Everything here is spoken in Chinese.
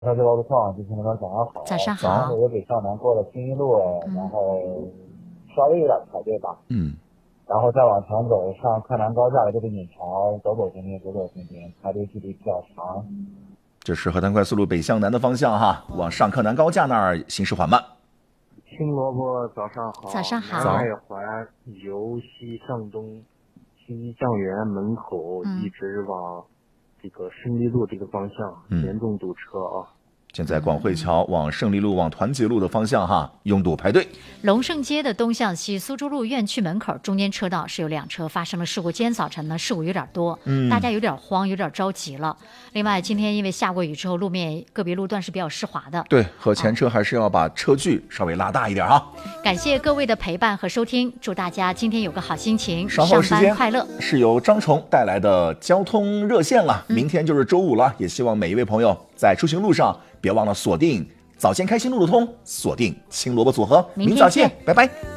他这路况之前那边早上好， 早上好。 早上我北上南过了新一路，然后稍微有点排队吧。然后再往前走，上柯南高架的这个引桥，走走停停，走走停停，排队距离比较长。 这是河滩快速路北向南的方向哈，往上柯南高架那儿行驶缓慢。 青萝卜早上好， 早上好。 南二环由西向东，西酱园门口一直往这个胜利路这个方向，严重堵车啊。 现在广汇桥往胜利路、往团结路的方向哈，拥堵排队。 龙胜街的东向西苏州路院区门口中间车道是有2车发生了事故，今天早晨呢事故有点多，大家有点慌，有点着急了。另外今天因为下过雨之后，路面个别路段是比较湿滑的， 对，和前车还是要把车距稍微拉大一点哈。 感谢各位的陪伴和收听，祝大家今天有个好心情， 稍后时间上班快乐。 是由张崇带来的交通热线了，明天就是周五了，也希望每一位朋友在出行路上别忘了锁定早间开心路路通，锁定青萝卜组合，明早见，拜拜。